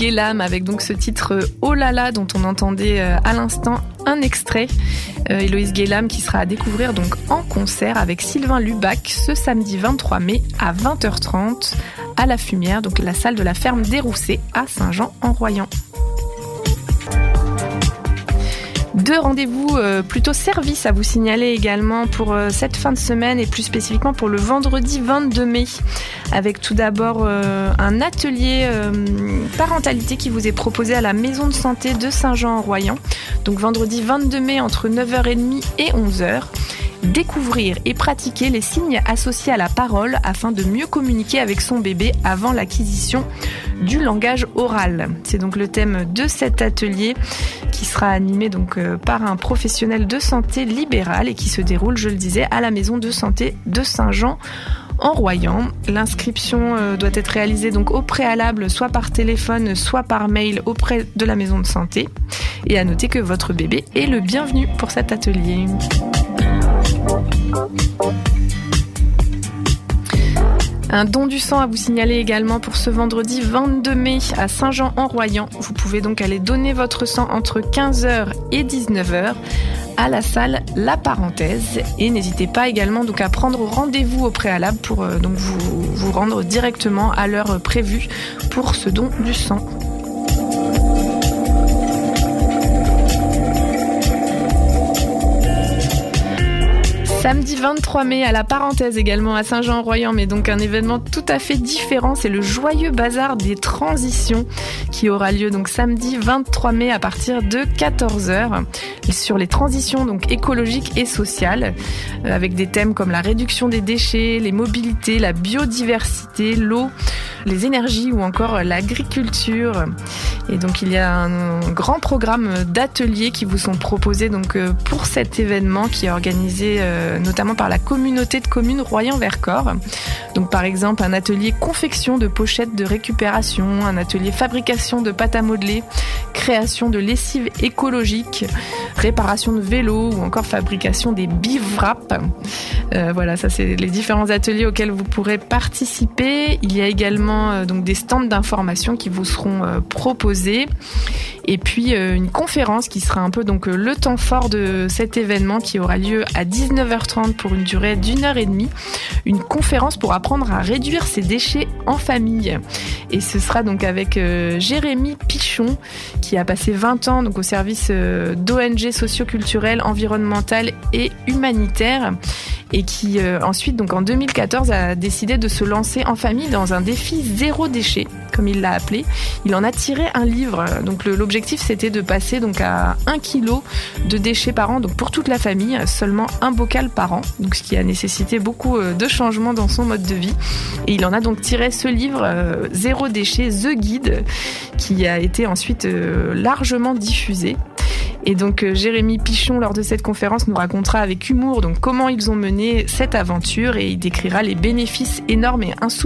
Guélam avec donc ce titre Oh là là dont on entendait à l'instant un extrait. Héloïse Guélam qui sera à découvrir donc en concert avec Sylvain Lubac ce samedi 23 mai à 20h30 à La Fumière, donc la salle de la ferme des Roussets à Saint-Jean-en-Royans. 2 rendez-vous plutôt service à vous signaler également pour cette fin de semaine et plus spécifiquement pour le vendredi 22 mai avec tout d'abord un atelier parentalité qui vous est proposé à la maison de santé de Saint-Jean-en-Royans. Donc vendredi 22 mai entre 9h30 et 11h. Découvrir et pratiquer les signes associés à la parole afin de mieux communiquer avec son bébé avant l'acquisition du langage oral. C'est donc le thème de cet atelier qui sera animé donc par un professionnel de santé libéral et qui se déroule, je le disais, à la maison de santé de Saint-Jean-en-Royans. L'inscription doit être réalisée donc au préalable, soit par téléphone, soit par mail auprès de la maison de santé. Et à noter que votre bébé est le bienvenu pour cet atelier. Un don du sang à vous signaler également pour ce vendredi 22 mai à Saint-Jean-en-Royans. Vous pouvez donc aller donner votre sang entre 15h et 19h à la salle La Parenthèse. Et n'hésitez pas également donc à prendre rendez-vous au préalable pour donc vous rendre directement à l'heure prévue pour ce don du sang. Samedi 23 mai à La Parenthèse également à Saint-Jean-en-Royans, mais donc un événement tout à fait différent, c'est le joyeux bazar des transitions qui aura lieu donc samedi 23 mai à partir de 14h sur les transitions donc écologiques et sociales avec des thèmes comme la réduction des déchets, les mobilités, la biodiversité, l'eau, les énergies ou encore l'agriculture. Et donc il y a un grand programme d'ateliers qui vous sont proposés donc pour cet événement qui est organisé notamment par la communauté de communes Royan-Vercors. Donc par exemple un atelier confection de pochettes de récupération, un atelier fabrication de pâte à modeler, création de lessive écologique, réparation de vélos ou encore fabrication des bivraps. Voilà, ça c'est les différents ateliers auxquels vous pourrez participer. Il y a également donc des stands d'information qui vous seront proposés. Et puis une conférence qui sera un peu donc le temps fort de cet événement qui aura lieu à 19h30 pour une durée d'1h30. Une conférence pour apprendre à réduire ses déchets en famille. Et ce sera donc avec Jérémy Pichon qui a passé 20 ans donc au service d'ONG socio-culturelles, environnementales et humanitaires et qui ensuite donc en 2014 a décidé de se lancer en famille dans un défi zéro déchet comme il l'a appelé. Il en a tiré un livre. Donc l'objectif c'était de passer donc à 1 kg de déchets par an donc pour toute la famille, seulement un bocal par an. Donc ce qui a nécessité beaucoup de changements dans son mode de vie. Et il en a donc tiré ce livre Zéro déchet, The Guide, qui a été ensuite largement diffusé. Et donc Jérémy Pichon, lors de cette conférence, nous racontera avec humour donc comment ils ont mené cette aventure et il décrira les bénéfices énormes et insoupçonnés